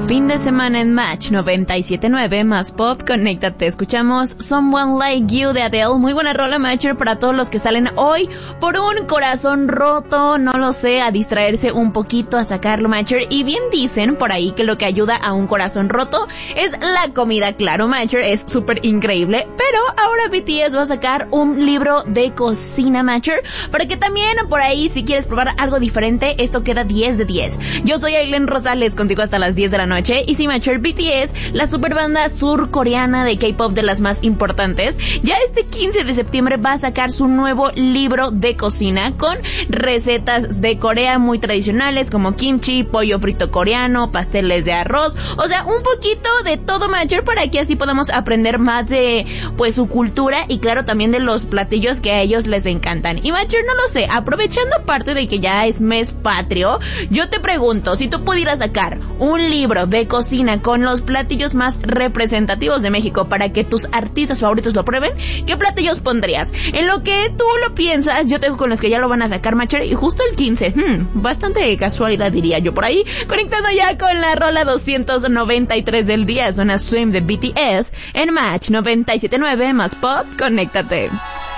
Fin de semana en Match 97.9 más pop, conéctate. Escuchamos Someone Like You de Adele. Muy buena rola, Matcher, para todos los que salen hoy por un corazón roto, no lo sé, a distraerse un poquito, a sacarlo, Matcher. Y bien dicen por ahí que lo que ayuda a un corazón roto es la comida. Claro, Matcher, es súper increíble. Pero ahora BTS va a sacar un libro de cocina, Matcher, para que también por ahí, si quieres probar algo diferente, esto queda 10 de 10. Yo soy Aileen Rosales, contigo hasta las 10 de la noche. Y si, Matcher, BTS, la superbanda surcoreana de K-pop de las más importantes, ya este 15 de septiembre va a sacar su nuevo libro de cocina con recetas de Corea muy tradicionales como kimchi, pollo frito coreano, pasteles de arroz, o sea, un poquito de todo, Matcher, para que así podamos aprender más de, pues, su cultura y claro, también de los platillos que a ellos les encantan. Y, Matcher, no lo sé, aprovechando parte de que ya es mes patrio, yo te pregunto, si tú pudieras sacar un libro de cocina con los platillos más representativos de México para que tus artistas favoritos lo prueben, ¿qué platillos pondrías? En lo que tú lo piensas, yo tengo con los que ya lo van a sacar, Matcher, y justo el 15, bastante casualidad diría yo por ahí, conectado ya con la rola 293 del día, suena Swim de BTS en Match 97.9 más pop, conéctate.